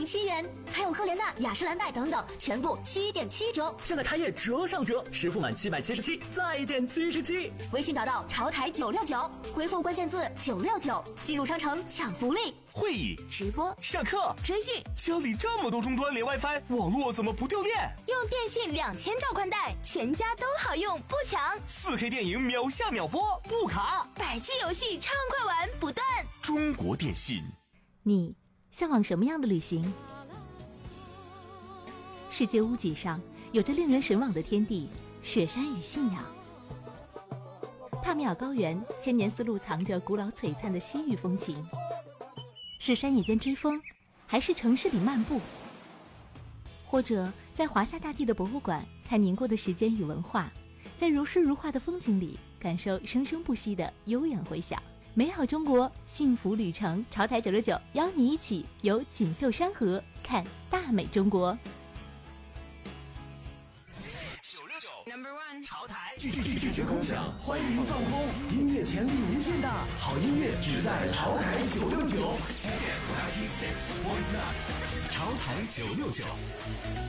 7元，还有赫莲娜、雅诗兰黛等等，全部7.7折。 现在开业折上折，实付满777再减77。 微信找到潮台969，回复关键字969，进入商城抢福利。 会议、 直播、 上课、 追剧， 家里这么多终端连 WiFi， 网络怎么不掉链？ 用电信2000兆宽带，全家都好用，不抢。 4K 电影秒下秒播，不卡。 100G 游戏畅快玩不断。 中国电信。 你向往什么样的旅行？世界屋脊上有着令人神往的天地，雪山与信仰。帕米尔高原千年丝路藏着古老璀璨的西域风情。是山野间追风，还是城市里漫步？或者在华夏大地的博物馆看凝过的时间与文化，在如诗如画的风景里感受生生不息的悠远回响。美好中国，幸福旅程，潮台969邀你一起游锦绣山河，看大美中国。 969 潮台拒绝空想，欢迎放空，音乐潜力无限大，好音乐只在潮台969。 潮台969。